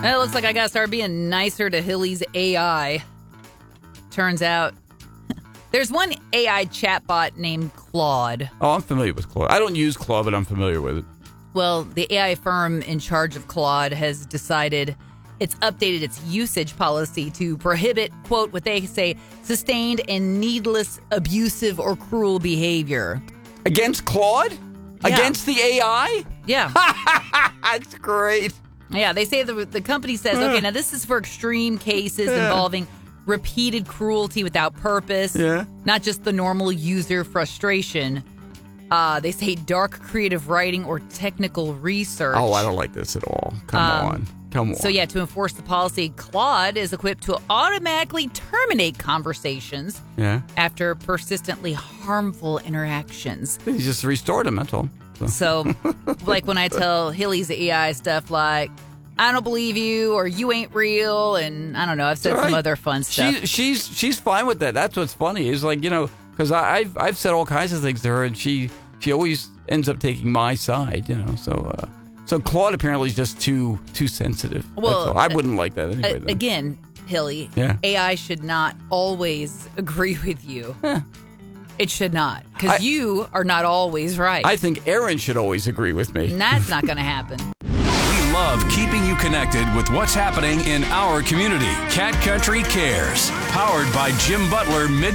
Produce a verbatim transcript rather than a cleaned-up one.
Well, it looks like I got to start being nicer to Hilly's A I. Turns out there's one A I chatbot named Claude. Oh, I'm familiar with Claude. I don't use Claude, but I'm familiar with it. Well, the A I firm in charge of Claude has decided it's updated its usage policy to prohibit, quote, what they say, sustained and needless abusive or cruel behavior. Against Claude? Yeah. Against the A I? Yeah. That's great. Yeah, they say the, the company says, okay, now this is for extreme cases Yeah. involving repeated cruelty without purpose, Yeah. not just the normal user frustration. Uh, they say dark creative writing or technical research. Oh, I don't like this at all. Come Um, on. Come on. So, yeah, to enforce the policy, Claude is equipped to automatically terminate conversations Yeah. after persistently harmful interactions. You just restored him, that's all. So. So, like when I tell Hilly's A I stuff like, I don't believe you, or you ain't real, and I don't know, I've said All some right. other fun stuff. She, she's she's fine with that. That's what's funny. Is like, you know, because I've I've said all kinds of things to her, and she she always ends up taking my side. You know, so uh, so Claude apparently is just too too sensitive. That's Well, all. I wouldn't like that anyway. Uh, then. again, Hilly, Yeah. A I should not always agree with you. Eh. It should not, I- because you are not always right. I think Aaron should always agree with me. and that's not going to happen. We love keeping you connected with what's happening in our community. Cat Country Cares, powered by Jim Butler Mid